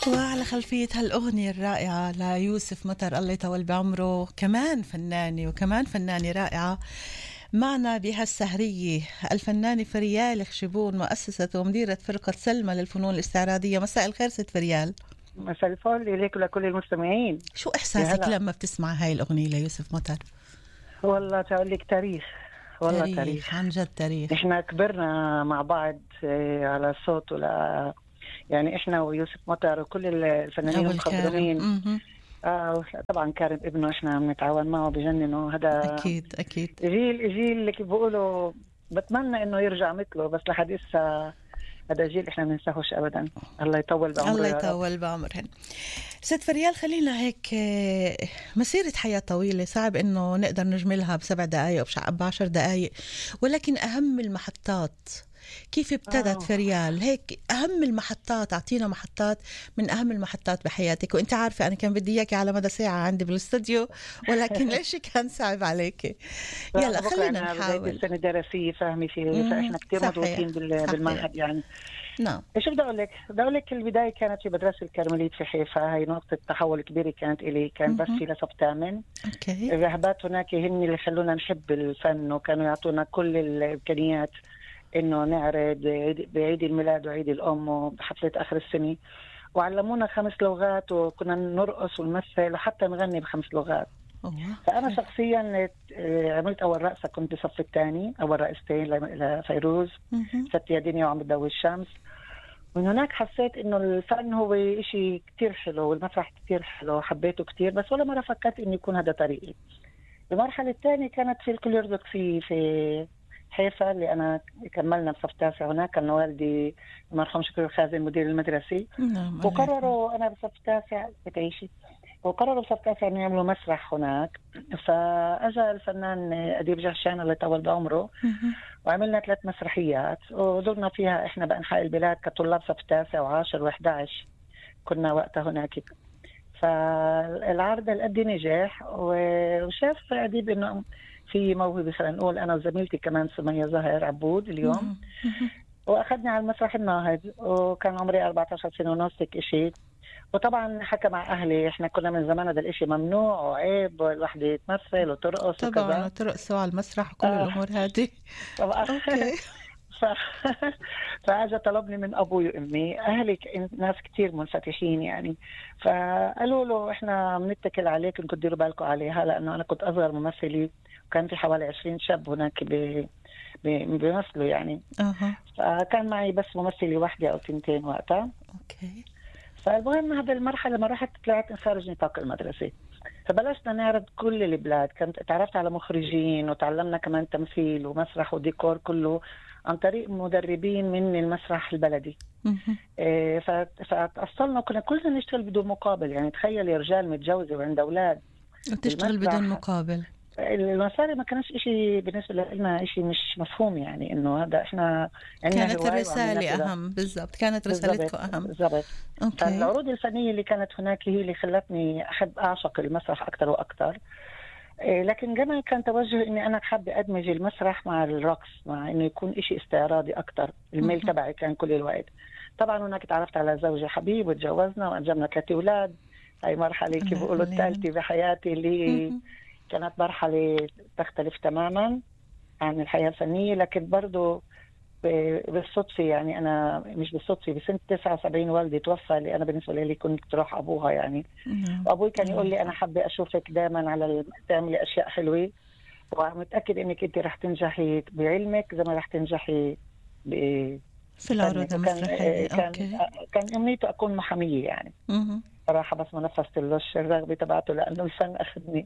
وعلى خلفية هالأغنية الرائعة ليوسف مطر الله يطول بعمره، كمان فنانة رائعة معنا بهالسهرية، الفنانة فريال خشبون، مؤسسة ومديرة فرقة سلمى للفنون الاستعراضية. مساء الخير ست فريال. مساء الفل إليك ولكل المستمعين. شو إحساسك لما بتسمع هاي الأغنية ليوسف مطر؟ والله تقول لك تاريخ، والله تاريخ عن جد تاريخ. إحنا كبرنا مع بعض على الصوت يعني إحنا ويوسف مطر وكل الفنانين المخضرمين. طبعا كارم ابنه إحنا بنتعاون معه بجننه، هذا أكيد جيل اللي كيف بيقولوا بتمنى إنه يرجع مثله، بس لحد هسه هذا جيل إحنا ما ننساهوش أبدا. الله يطول بعمره. الله يطول بعمرهن. ست فريال، خلينا هيك، مسيرة حياة طويلة صعب إنه نقدر نجملها ب7 دقايق أو ب10 دقايق، ولكن أهم المحطات كيف ابتدت فريال هيك؟ أهم المحطات، أعطينا محطات من أهم المحطات بحياتك. وإنت عارفة أنا كان بدي إياكي على مدى ساعة عندي بالاستوديو، ولكن ليش كان صعب عليك؟ يلا خلينا نحاول. السنة الدراسية فاهمي فيه، فإحنا كتير مضغوطين بالمعهد يعني. نعم. شو بدي أقول لك البداية كانت في مدرسة الكرمليت في حيفا، هاي نقطة تحول كبيرة كانت إلي، كان بس في لصف 8. الرهبات هناك هن اللي خلونا نحب الفن، وكانوا يعطونا كل الإمكانيات إنه نعرض بعيد الميلاد وعيد الأم وبحفلة آخر السنة، وعلمونا 5 لغات، وكنا نرقص ونمثل وحتى نغني ب5 لغات. فأنا شخصيا عملت أول رقصة، كنت بصف الثاني، أول رقصتين لفيروز، ست يا دنيا وعم بتضوي الشمس. ومن هناك حسيت إنه الفن هو إشي كتير حلو، والمسرح كتير حلو، حبيته كتير، بس ولا مرة فكرت إنه يكون هذا طريقي. المرحلة الثانية كانت في الكل يرزق في حيفا، اللي أنا كملنا بصف 9 هناك. كان والدي المرحوم شكري الخازن مدير المدرسة. وقرروا أنا بصف 9 بتعيشي، وقرروا بصف 9 إنه يعملوا مسرح هناك. فأجا الفنان أديب جهشان الله يطول بعمره، وعملنا 3 مسرحيات ودورنا فيها إحنا بأنحاء البلاد كطلاب صف 9 و10 و11 كنا وقتها هناك. فالعرض القد نجح، وشاف أديب إنه في موهبة، خلينا نقول أنا وزميلتي كمان سمية زهر عبود اليوم، وأخذني على المسرح الناهض، وكان عمري 14 سنة ونص هيك إشي. وطبعا حكى مع أهلي، إحنا كنا من زمان هذا الإشي ممنوع وعيب، الوحدة تمثل وترقص طبعا وترقصوا على المسرح وكل الأمور هذه. طبعا. فأجا طلبني من أبوي وأمي، أهلي ناس كتير منفتحين يعني، فقالوا له إحنا بنتكل عليك إنكم تديروا بالكم عليها، لأنه أنا كنت أصغر ممثلة، وكان في حوالي 20 شاب هناك بيمثلوا يعني. فكان معي بس ممثلة واحدة أو 2 وقتها. فالمهم هذا المرحلة لما رحت طلعت خارج نطاق المدرسة، فبلشنا نعرض كل البلاد. كنت تعرفت على مخرجين، وتعلمنا كمان تمثيل ومسرح وديكور كله عن طريق مدربين من المسرح البلدي. فتأصلنا كنا كلنا نشتغل بدون مقابل، يعني تخيل رجال متجوزة وعند أولاد وتشتغل بدون مقابل. المصاري ما كانش إشي بالنسبة لنا، إشي مش مفهوم يعني، إنه هذا إحنا كانت الرسالة أهم. بالضبط، كانت رسالتكم أهم. بالضبط. فالعروض الفنية اللي كانت هناك هي اللي خلتني أحب أعشق المسرح أكتر وأكتر. لكن كمان كان توجه إني أنا حابة أدمج المسرح مع الرقص، مع إنه يكون إشي استعراضي أكتر. الميل تبعي كان كل الوقت. طبعا هناك تعرفت على زوجي حبيب وتجوزنا وأنجبنا 3 أولاد. هاي مرحلة كيف بيقولوا الثالثة بحياتي، اللي كانت مرحلة تختلف تماما عن الحياة الفنية. لكن برضو بالصدفة، يعني أنا مش بالصدفة، بسنة 79 والدي توفى، اللي أنا بالنسبة لي كنت روح أبوها يعني. وأبوي كان يقول لي أنا حابة أشوفك دائما على تعملي أشياء حلوة، ومتأكد إنك أنت رح تنجحي بعلمك زي ما رح تنجحي في العروض المسرحية. كان أمنيته أكون محامية يعني. صراحة بس ما نفذت له الرغبة تبعته، لأنه الفن أخذني.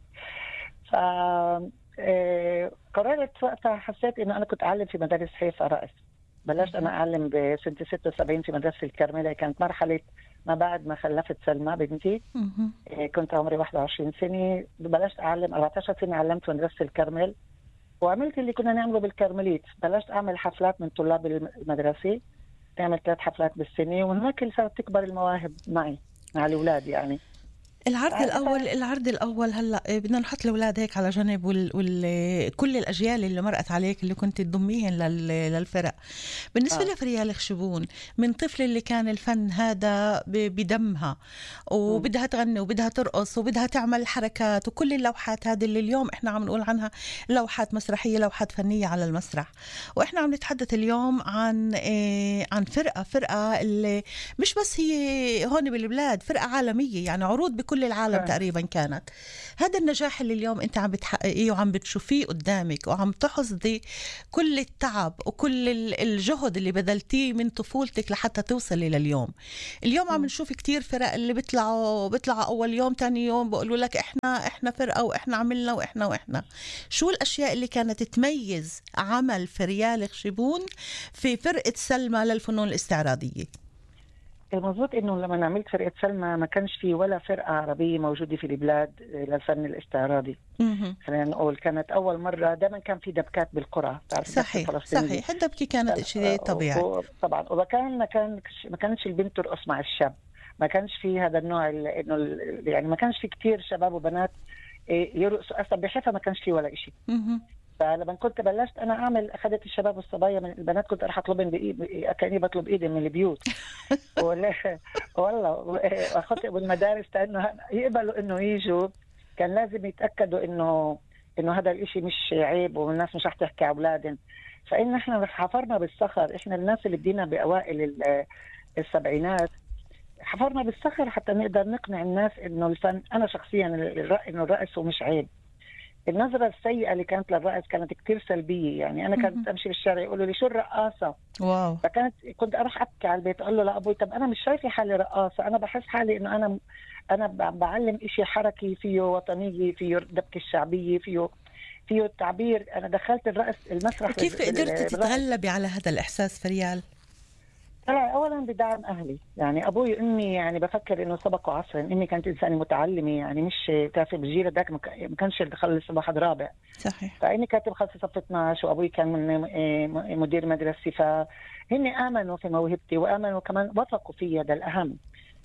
قررت وقتها، حسيت إنه أنا كنت أعلم في مدارس حيفا رقص. بلشت أنا أعلم بسنة 76 في مدرسة الكرملة، كانت مرحلة ما بعد ما خلفت سلمى بنتي. كنت عمري 21 سنة، بلشت أعلم 14 سنة، علمت في مدرسة الكرمل، وعملت اللي كنا نعمله بالكرمليت. بلشت أعمل حفلات من طلاب المدرسة، نعمل 3 حفلات بالسنة، وهناك صارت تكبر المواهب معي مع الأولاد يعني. العرض الأول هلأ بدنا نحط الأولاد هيك على جنب كل الأجيال اللي مرقت عليك اللي كنت تضميهن للفرق. بالنسبة لفريال خشبون، من طفل اللي كان الفن هذا بدمها وبدها تغني وبدها ترقص وبدها تعمل حركات وكل اللوحات هذه اللي اليوم إحنا عم نقول عنها لوحات مسرحية، لوحات فنية على المسرح. وإحنا عم نتحدث اليوم عن فرقة اللي مش بس هي هون بالبلاد، فرقة عالمية، يعني عروض بكل العالم تقريبا كانت. هذا النجاح اللي اليوم انت عم بتحققيه وعم بتشوفيه قدامك وعم تحصدي كل التعب وكل الجهد اللي بذلتيه من طفولتك لحتى توصلي لليوم. اليوم عم نشوف كتير فرق اللي بيطلعوا اول يوم تاني يوم بيقولوا لك احنا فرقة واحنا عملنا واحنا. شو الاشياء اللي كانت تميز عمل فريال خشبون في فرقة سلمى للفنون الاستعراضية؟ المضبوط انه لما عملت فرقه سلمى ما كانش في ولا فرقه عربيه موجوده في البلاد للفن الاستعراضي. خلينا نقول كانت اول مره. دائما كان في دبكات بالقرى. صحيح الدبكه كانت شيء طبيعي طبعا. وكان ما كانش البنت ترقص مع الشاب، ما كانش في هذا النوع انه يعني ما كانش في كتير شباب وبنات يرقصوا. اصلا بحيفا ما كانش في ولا شيء. فلما كنت بلشت انا اعمل، اخذت الشباب والصبايا من البنات، كنت اروح اطلبهم كاني بطلب ايدي من البيوت والله واخذت بالمدارس لانه يقبلوا انه يجوا. كان لازم يتاكدوا انه هذا الاشي مش عيب والناس مش رح تحكي على اولادهم. فان احنا حفرنا بالصخر، احنا الناس اللي بدينا باوائل السبعينات حفرنا بالصخر حتى نقدر نقنع الناس انه الفن، انا شخصيا انه الرقص مش عيب. النظرة السيئة اللي كانت للرقص كانت كتير سلبية. يعني أنا كنت أمشي بالشارع يقولوا لي شو الرقاصة؟ واو. كنت أروح أبكي على البيت أقول له لا أبوي، طب أنا مش شايفة حالي رقاصة، أنا بحس حالي إنه أنا بعلم إشي حركي فيه وطنية، فيه دبكة الشعبية، فيه التعبير. أنا دخلت الرقص المسرح. كيف قدرت تتغلبي على هذا الإحساس فريال؟ اولا بدعم اهلي. يعني ابوي وامي يعني بفكر انه سبقوا عصرا. امي كانت انسانه متعلمه، يعني مش تعرفي بالجيل ذاك ما كانش دخل لسه واحد رابع. صحيح. فاني كانت مخلصه صف 12 وابوي كان من مدير مدرسه. فهن امنوا في موهبتي وامنوا كمان وثقوا فيا، ده الاهم.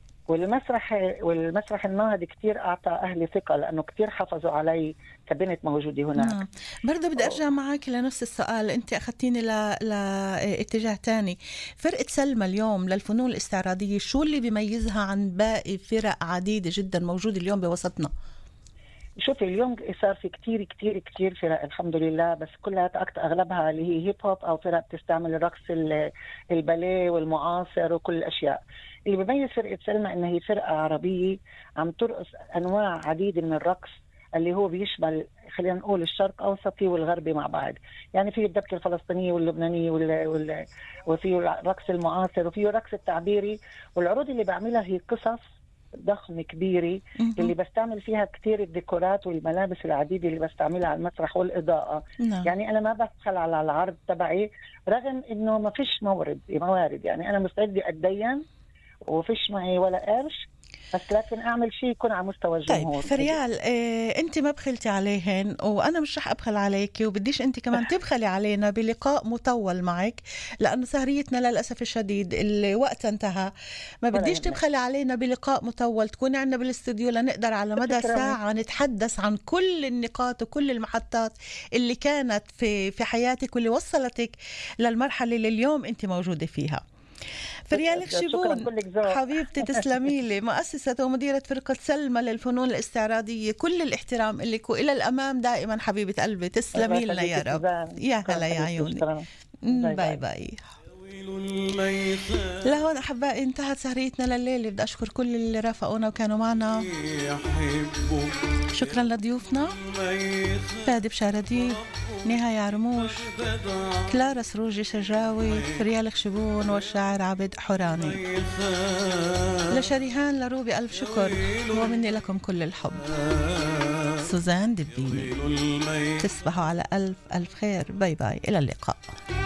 والمسرح النهضي كتير أعطى أهلي ثقة لأنه كتير حافظوا علي كبنت موجودة هناك. برضه بدي أرجع معك لنفس السؤال، أنت أخذتيني لاتجاه تاني. فرقة سلمى اليوم للفنون الاستعراضية شو اللي بيميزها عن باقي فرق عديدة جدا موجودة اليوم بوسطنا؟ شوفي اليوم صار في كتير كتير كتير فرق الحمد لله، بس كلها أغلبها اللي هي هيب هوب أو فرق بتستعمل الرقص الباليه والمعاصر وكل الأشياء. اللي بيميز فرقة سلمى إن هي فرقة عربية عم ترقص أنواع عديدة من الرقص اللي هو بيشمل خلينا نقول الشرق أوسطي والغربي مع بعض. يعني فيه الدبكة الفلسطينية واللبنانية وفيه الرقص المعاصر وفيه الرقص التعبيري. والعروض اللي بعملها هي قصص ضخمة كبيرة اللي بستعمل فيها كتير الديكورات والملابس العديدة اللي بستعملها على المسرح والإضاءة. يعني أنا ما بدخل على العرض تبعي رغم إنه ما فيش موارد. يعني أنا مستعدة أتدين وفيش معي ولا قرش، بس لكن أعمل شيء يكون على مستوى الجمهور. طيب فريال، أنت ما بخلتي عليهن وأنا مش رح أبخل عليك، وبديش أنت كمان تبخلي علينا بلقاء مطول معك لأنه سهريتنا للأسف الشديد الوقت انتهى. ما بديش تبخلي علينا بلقاء مطول، تكوني عندنا بالاستوديو لنقدر على مدى ساعة نتحدث عن كل النقاط وكل المحطات اللي كانت في حياتك واللي وصلتك للمرحلة اللي اليوم أنت موجودة فيها. فريال خشبون حبيبتي تسلمي لي، مؤسسة ومديرة فرقة سلمى للفنون الاستعراضية، كل الاحترام لك وإلى الأمام دائما حبيبة قلبي. تسلمي لنا يا رب. يا هلا يا عيوني. باي باي. لهون أحبائي انتهت سهريتنا لليلة. بدي أشكر كل اللي رافقونا وكانوا معنا. شكرا لضيوفنا فادي بشاردي، نهاية عرموش، كلارا سروجي شجاوي، فريال خشبون والشاعر عبد حوراني. لشريهان لروبي ألف شكر، ومني لكم كل الحب. سوزان دبيني. تصبحوا على ألف ألف خير. باي باي، إلى اللقاء.